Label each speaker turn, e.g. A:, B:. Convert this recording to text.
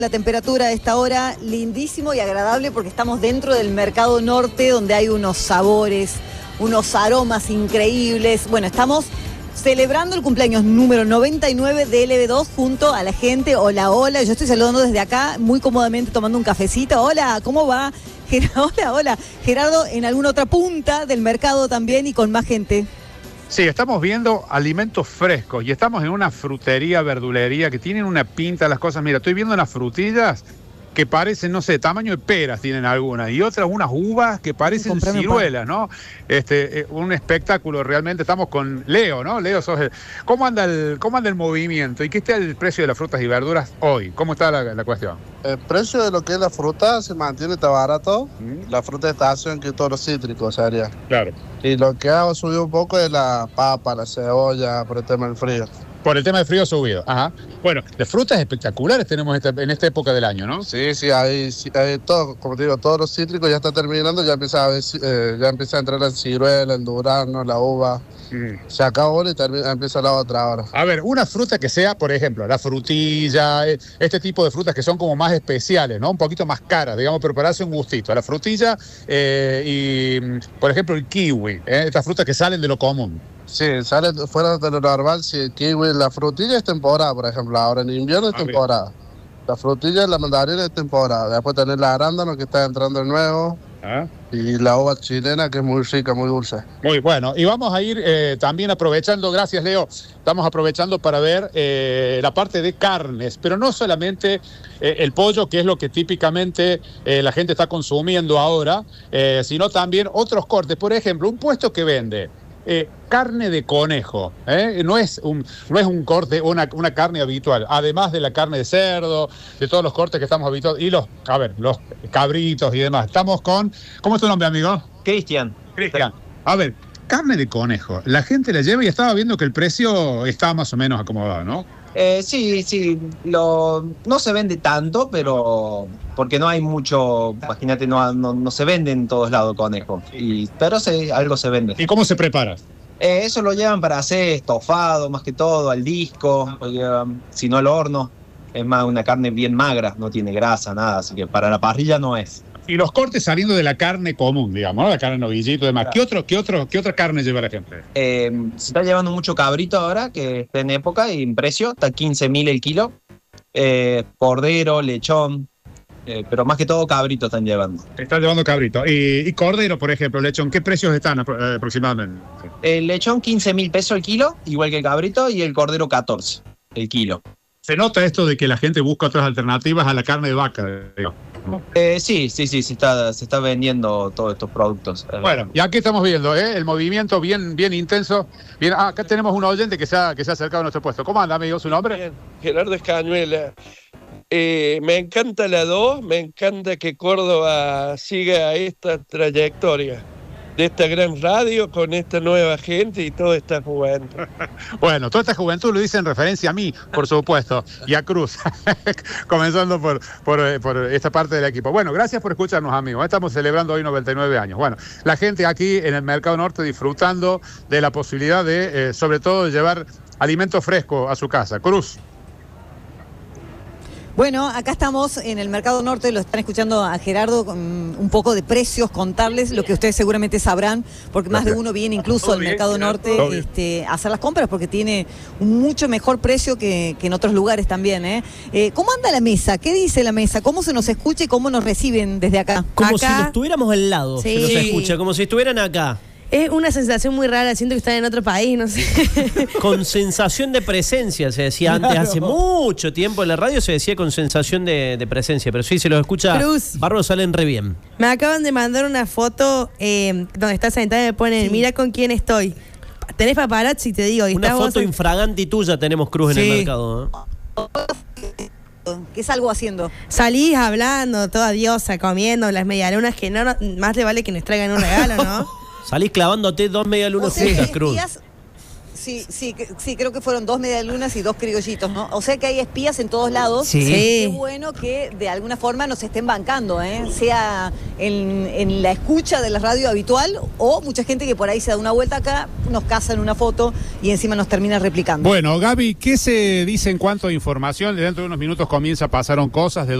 A: La temperatura a esta hora, lindísimo y agradable porque estamos dentro del Mercado Norte donde hay unos sabores, unos aromas increíbles. Bueno, estamos celebrando el cumpleaños número 99 de LB2 junto a la gente. Hola, hola, yo estoy saludando desde acá muy cómodamente tomando un cafecito. Hola, ¿cómo va? Hola, hola. Gerardo, en alguna otra punta del mercado también y con más gente.
B: Sí, estamos viendo alimentos frescos y estamos en una frutería, verdulería que tienen una pinta las cosas. Mira, estoy viendo unas frutillas que parecen, no sé, tamaño de peras tienen algunas y otras unas uvas que parecen ciruelas, ¿no? Un espectáculo realmente. Estamos con Leo, ¿no? Leo, ¿cómo anda el movimiento? ¿Y qué está el precio de las frutas y verduras hoy? ¿Cómo está la cuestión?
C: El precio de lo que es la fruta se mantiene, está barato. La fruta de estación, que todos los cítricos sería.
B: Claro.
C: Y lo que ha subido un poco es la papa, la cebolla, por el tema del frío.
B: Por el tema del frío subido. Ajá. Bueno, de frutas espectaculares tenemos en esta época del año, ¿no?
C: Sí, hay todo, como te digo, todos los cítricos ya está terminando, ya empieza a entrar la ciruela, el durazno, la uva. Se acabó y empieza la otra ahora.
B: A ver, una fruta que sea, por ejemplo, la frutilla, este tipo de frutas que son como más especiales, ¿no? Un poquito más caras, digamos, pero para darse un gustito. La frutilla y, por ejemplo, el kiwi, estas frutas que salen de lo común.
C: Sí, sale fuera de lo normal. Si el kiwi, la frutilla es temporada, por ejemplo, ahora en invierno es temporada. La frutilla, la mandarina es temporada. Después tenés la arándano que está entrando de nuevo. Y la uva chilena, que es muy rica, muy dulce.
B: Muy bueno. Y vamos a ir también aprovechando, gracias Leo, estamos aprovechando para ver la parte de carnes, pero no solamente el pollo, que es lo que típicamente la gente está consumiendo ahora, sino también otros cortes. Por ejemplo, un puesto que vende carne de conejo, no es un corte, una carne habitual, además de la carne de cerdo, de todos los cortes que estamos habituados, y los cabritos y demás. Estamos con, ¿cómo es tu nombre, amigo?
D: Cristian.
B: A ver, carne de conejo, la gente la lleva y estaba viendo que el precio está más o menos acomodado, ¿no?
D: Sí, no se vende tanto, pero porque no hay mucho, imagínate, no se vende en todos lados conejo, pero algo se vende.
B: ¿Y cómo se prepara?
D: Eso lo llevan para hacer estofado, más que todo, al disco, si no al horno. Es más una carne bien magra, no tiene grasa, nada, así que para la parrilla no es.
B: Y los cortes saliendo de la carne común, digamos, ¿no? La carne novillito y demás.
D: Claro.
B: ¿Qué otra carne lleva la gente?
D: Se está llevando mucho cabrito ahora, que está en época y en precio, está 15.000 el kilo. Cordero, lechón, pero más que todo cabrito están llevando.
B: Están llevando cabrito. Y cordero, por ejemplo, lechón, ¿qué precios están aproximadamente?
D: El lechón 15.000 pesos el kilo, igual que el cabrito, y el cordero 14 el kilo.
B: ¿Se nota esto de que la gente busca otras alternativas a la carne de vaca, digamos?
D: Sí, se está vendiendo todos estos productos.
B: Bueno, y aquí estamos viendo el movimiento bien intenso. Bien, acá tenemos un oyente que se ha acercado a nuestro puesto. ¿Cómo anda, amigo? ¿Su nombre?
E: Bien, Gerardo Escañuela. Me encanta la 2, me encanta que Córdoba siga esta trayectoria de esta gran radio con esta nueva gente y toda esta juventud.
B: Bueno, toda esta juventud lo dice en referencia a mí, por supuesto, y a Cruz, comenzando por esta parte del equipo. Bueno, gracias por escucharnos, amigos. Estamos celebrando hoy 99 años. Bueno, la gente aquí en el Mercado Norte disfrutando de la posibilidad de, sobre todo, de llevar alimento fresco a su casa. Cruz.
A: Bueno, acá estamos en el Mercado Norte, lo están escuchando a Gerardo con un poco de precios, contarles lo que ustedes seguramente sabrán, porque más de uno viene incluso al Mercado Norte a hacer las compras porque tiene un mucho mejor precio que en otros lugares también. ¿Cómo anda la mesa? ¿Qué dice la mesa? ¿Cómo se nos escucha y cómo nos reciben desde acá?
F: Como si lo estuviéramos al lado,
G: sí.
F: Se nos escucha, como si estuvieran acá.
G: Es una sensación muy rara, siento que están en otro país, no sé.
F: Con sensación de presencia, se decía antes, hace mucho tiempo en la radio se decía con sensación de presencia, pero sí, se los escucha.
G: Cruz.
F: Barro, salen re bien.
G: Me acaban de mandar una foto donde está sentada y me ponen, mira con quién estoy. Tenés paparazzi, te digo. Y
F: una foto infraganti tuya tenemos, Cruz, en el mercado.
A: ¿Qué salgo haciendo?
G: Salís hablando, toda diosa, comiendo las medialunas, que no más le vale que nos traigan un regalo, ¿no?
F: Salís clavándote 2 medialunas juntas, Cruz.
A: Sí, creo que fueron 2 medialunas y 2 criollitos, ¿no? O sea que hay espías en todos lados.
G: Sí.
A: Qué bueno que de alguna forma nos estén bancando, sea en la escucha de la radio habitual o mucha gente que por ahí se da una vuelta acá, nos caza en una foto y encima nos termina replicando.
B: Bueno, Gaby, ¿qué se dice en cuanto a información? Dentro de unos minutos comienza, pasaron cosas de